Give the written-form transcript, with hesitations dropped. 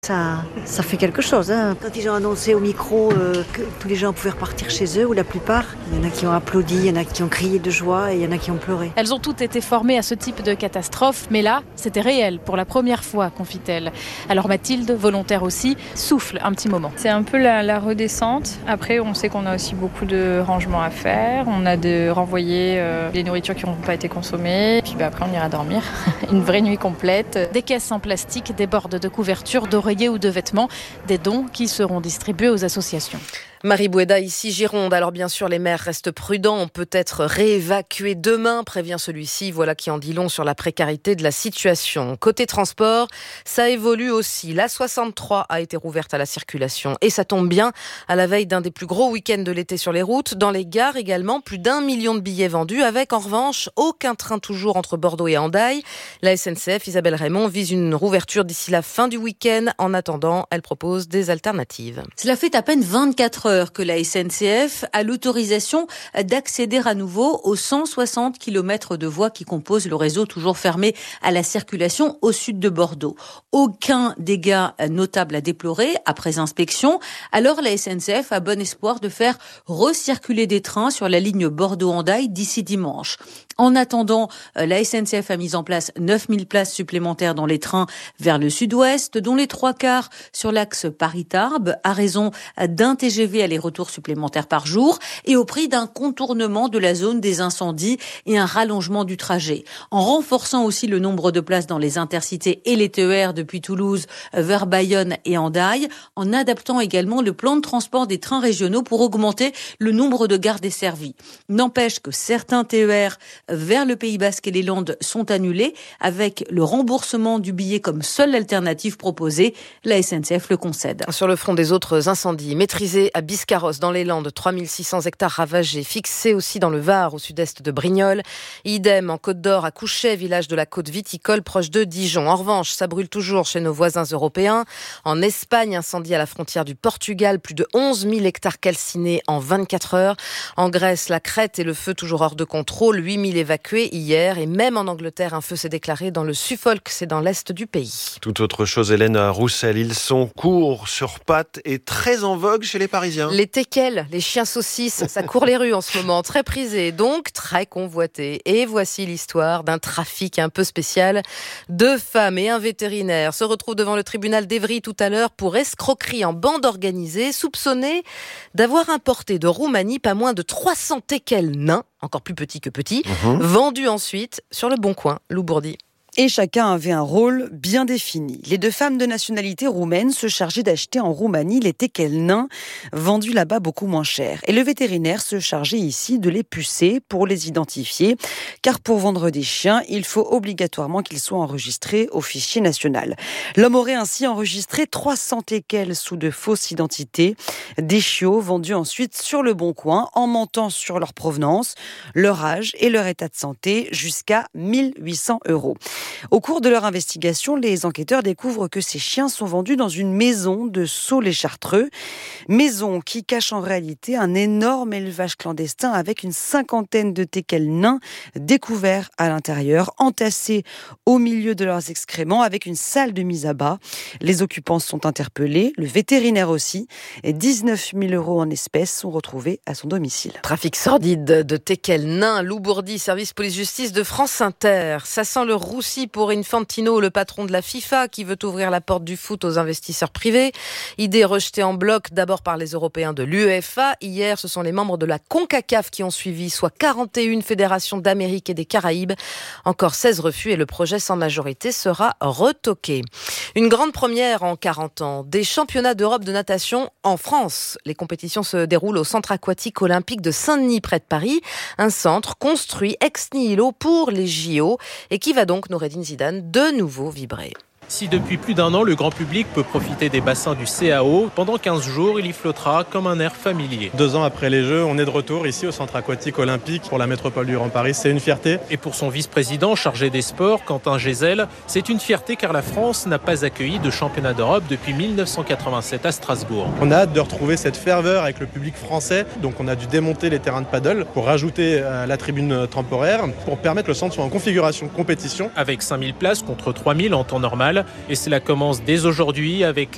Ça fait quelque chose. Quand ils ont annoncé au micro que tous les gens pouvaient repartir chez eux, ou la plupart, il y en a qui ont applaudi, il y en a qui ont crié de joie et il y en a qui ont pleuré. Elles ont toutes été formées à ce type de catastrophe, mais là, c'était réel pour la première fois, confie-t-elle. Alors Mathilde, volontaire aussi, souffle un petit moment. C'est un peu la redescente. Après, on sait qu'on a aussi beaucoup de rangements à faire. On a de renvoyer les nourritures qui n'ont pas été consommées. Puis après, on ira dormir. Une vraie nuit complète. Des caisses en plastique, des bordes de couverture, d'oreillers ou de vêtements, des dons qui seront distribués aux associations. Marie Boueda, ici Gironde. Alors bien sûr, les maires restent prudents. On peut être réévacué demain, prévient celui-ci. Voilà qui en dit long sur la précarité de la situation. Côté transport, ça évolue aussi. La 63 a été rouverte à la circulation. Et ça tombe bien, à la veille d'un des plus gros week-ends de l'été sur les routes. Dans les gares également, plus d'1 million de billets vendus, avec en revanche aucun train toujours entre Bordeaux et Hendaye. La SNCF, Isabelle Raymond, vise une rouverture d'ici la fin du week-end. En attendant, elle propose des alternatives. Cela fait à peine 24 heures que la SNCF a l'autorisation d'accéder à nouveau aux 160 km de voies qui composent le réseau toujours fermé à la circulation au sud de Bordeaux. Aucun dégât notable à déplorer après inspection. Alors la SNCF a bon espoir de faire recirculer des trains sur la ligne Bordeaux-Hendaye d'ici dimanche. En attendant, la SNCF a mis en place 9000 places supplémentaires dans les trains vers le sud-ouest, dont les 3/4 sur l'axe Paris-Tarbes, à raison d'un TGV aller-retour supplémentaire par jour et au prix d'un contournement de la zone des incendies et un rallongement du trajet. En renforçant aussi le nombre de places dans les intercités et les TER depuis Toulouse vers Bayonne et Hendaye, en adaptant également le plan de transport des trains régionaux pour augmenter le nombre de gares desservies. N'empêche que certains TER vers le Pays Basque et les Landes sont annulés avec le remboursement du billet comme seule alternative proposée. La SNCF le concède. Sur le front des autres incendies, maîtrisés à Biscarrosse dans les Landes, 3600 hectares ravagés, fixés aussi dans le Var au sud-est de Brignoles. Idem en Côte d'Or à Couchet, village de la côte viticole proche de Dijon. En revanche, ça brûle toujours chez nos voisins européens. En Espagne, incendie à la frontière du Portugal, plus de 11 000 hectares calcinés en 24 heures. En Grèce, la crête et le feu toujours hors de contrôle, 8 000 évacués hier. Et même en Angleterre, un feu s'est déclaré dans le Suffolk, c'est dans l'est du pays. Tout autre chose, Hélène Roussel, ils sont courts sur pattes et très en vogue chez les Parisiens. Les teckels, les chiens saucisses, ça court les rues en ce moment, très prisés, donc très convoités. Et voici l'histoire d'un trafic un peu spécial. 2 femmes et un vétérinaire se retrouvent devant le tribunal d'Évry tout à l'heure pour escroquerie en bande organisée, soupçonnés d'avoir importé de Roumanie pas moins de 300 teckels nains, encore plus petits que petits, vendus ensuite sur le Bon Coin, Lou Bourdi. Et chacun avait un rôle bien défini. Les 2 femmes de nationalité roumaine se chargeaient d'acheter en Roumanie les teckels nains, vendus là-bas beaucoup moins cher. Et le vétérinaire se chargeait ici de les pucer pour les identifier, car pour vendre des chiens, il faut obligatoirement qu'ils soient enregistrés au fichier national. L'homme aurait ainsi enregistré 300 teckels sous de fausses identités, des chiots vendus ensuite sur le Bon Coin, en mentant sur leur provenance, leur âge et leur état de santé, jusqu'à 1 800 €. Au cours de leur investigation, les enquêteurs découvrent que ces chiens sont vendus dans une maison de Sceaux-les-Chartreux. Maison qui cache en réalité un énorme élevage clandestin avec une 50aine de teckels nains découverts à l'intérieur, entassés au milieu de leurs excréments avec une salle de mise à bas. Les occupants sont interpellés, le vétérinaire aussi, et 19 000 € en espèces sont retrouvés à son domicile. Trafic sordide de teckels nains, Lou Bourdi, service police-justice de France Inter. Ça sent le roussi pour Infantino, le patron de la FIFA, qui veut ouvrir la porte du foot aux investisseurs privés. Idée rejetée en bloc d'abord par les Européens de l'UEFA. Hier, ce sont les membres de la CONCACAF qui ont suivi, soit 41 fédérations d'Amérique et des Caraïbes. Encore 16 refus et le projet sans majorité sera retoqué. Une grande première en 40 ans. Des championnats d'Europe de natation en France. Les compétitions se déroulent au centre aquatique olympique de Saint-Denis, près de Paris. Un centre construit ex nihilo pour les JO et qui va donc, Noureddine Zidane, de nouveau vibrer. Si depuis plus d'1 an, le grand public peut profiter des bassins du CAO, pendant 15 jours, il y flottera comme un air familier. 2 ans après les Jeux, on est de retour ici au centre aquatique olympique pour la métropole du Grand Paris. C'est une fierté. Et pour son vice-président chargé des sports, Quentin Gézel, c'est une fierté car la France n'a pas accueilli de championnat d'Europe depuis 1987 à Strasbourg. On a hâte de retrouver cette ferveur avec le public français. Donc on a dû démonter les terrains de paddle pour rajouter la tribune temporaire pour permettre que le centre soit en configuration compétition. Avec 5000 places contre 3000 en temps normal. Et cela commence dès aujourd'hui avec